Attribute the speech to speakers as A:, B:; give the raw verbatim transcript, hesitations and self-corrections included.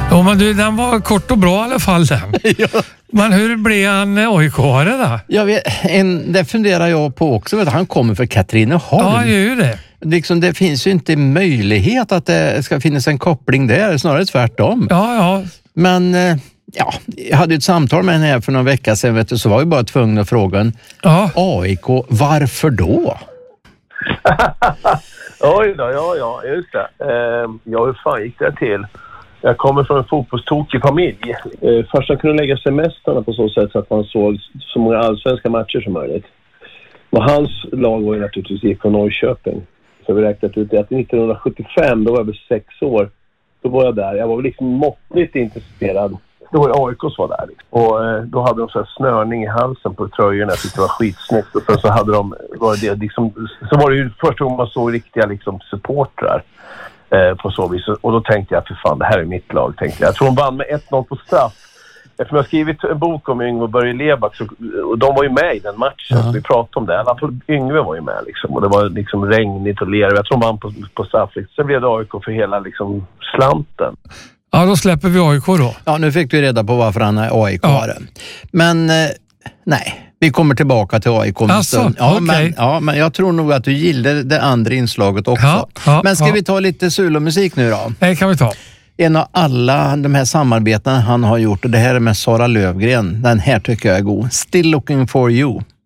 A: Ja, men du, den var kort och bra i alla fall den.
B: Ja.
A: Men hur blev han A I K-are då?
B: Jag vet, en, det funderar jag på också. Vet du, han kommer för Katrineholm.
A: Ja, det är ju det.
B: Liksom, det finns ju inte möjlighet att det ska finnas en koppling där, snarare tvärtom.
A: Ja, ja.
B: Men ja, jag hade ett samtal med henne här för någon vecka sedan, vet du, så var jag bara tvungen att fråga en
A: Ja.
B: A I K, varför då?
C: Oj då, ja, ja, just det. Eh, ja, hur fan gick det till? Jag kommer från en fotbollstokig familj. Eh, farsan kunde lägga semestrarna på så sätt så att man såg så många allsvenska matcher som möjligt. Och hans lag var ju naturligtvis I F K Norrköping. Så vi räknat ut det att nittonhundrasjuttiofem, då var jag över sex år. Då var jag där. Jag var väl liksom måttligt intresserad. Då var A I K var där. Liksom. Och eh, då hade de så här snörning i halsen på tröjorna. Jag tyckte det var skitsnyggt. Och sen så hade de, var det liksom, så var det ju första gången man såg riktiga liksom supportrar. Eh, på så vis. Och då tänkte jag, för fan, det här är mitt lag, tänkte jag. Jag tror de vann med ett noll på straff. Eftersom jag har skrivit en bok om Yngve och Börje Leback, så, och de var ju med i den matchen. Uh-huh. Så vi pratade om det. Alla Yngve var ju med liksom. Och det var liksom regnigt och lerigt. Jag tror de vann på, på straff. Sen blev det A I K för hela liksom slanten.
A: Ja, då släpper vi A I K då.
B: Ja, nu fick du reda på varför han är A I K-are. Ja. Men eh, nej, vi kommer tillbaka till A I K om en stund. Ja,
A: okay.
B: men, ja, men jag tror nog att du gillar det andra inslaget också.
A: Ja, ja,
B: men ska
A: ja.
B: vi ta lite solomusik nu då?
A: Det kan vi ta.
B: En av alla de här samarbetena han har gjort, och det här är med Sara Lövgren. Den här tycker jag är god. Still looking for you.